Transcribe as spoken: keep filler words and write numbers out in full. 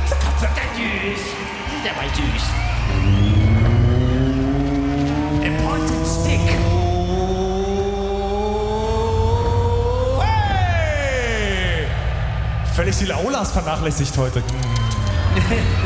Katze, der süß. Der war süß. A pointed stick. Hey! Völlig die Aulas vernachlässigt heute.